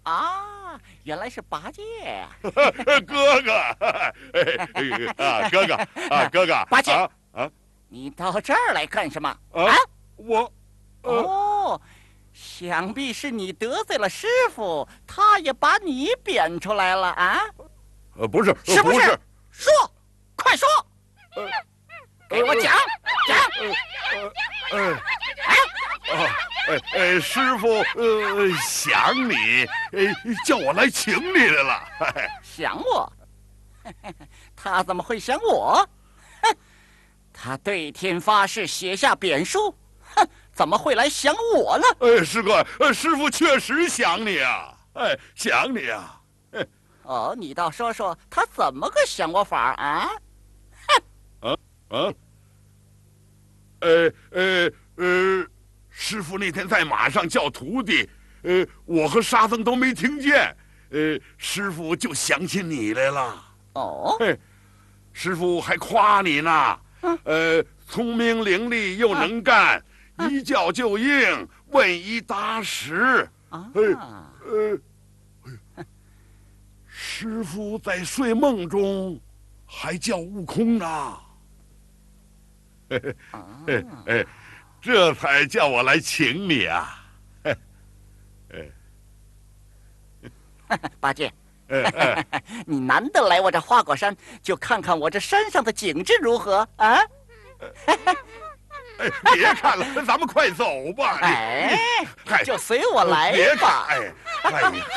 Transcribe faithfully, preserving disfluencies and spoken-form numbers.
啊，原来是八戒呀！ 哥哥，啊，哥哥啊，哥哥， 八戒啊啊， 你到这儿来干什么？ 啊，我，呃， 哦，想必是你得罪了师傅，他也把你贬出来了啊？ 呃，不是， 是不不是， 说，快说，给我讲讲。 呃，呃，啊，哎哎，师傅，呃，想你，呃，叫我来请你来了。 想我？他怎么会想我？哼，他对天发誓写下贬书，哼，怎么会来想我呢？ 哎，师哥，呃，师傅确实想你啊，哎，想你啊。 哦，你倒说说他怎么个想我法啊？ 啊啊，呃呃呃，师傅那天在马上叫徒弟，呃，我和沙僧都没听见，呃，师傅就想起你来了。 哦， 嘿，师傅还夸你呢，呃，聪明伶俐又能干，一叫就应，问一答十。 啊， 呃，师傅在睡梦中还叫悟空呢。嘿嘿嘿，这才叫我来请你啊！ 八戒，你难得来我这花果山，就看看我这山上的景致如何啊？ 哎，别看了，咱们快走吧！ 哎， 嗨， 就随我来吧。 别看，哎，哎。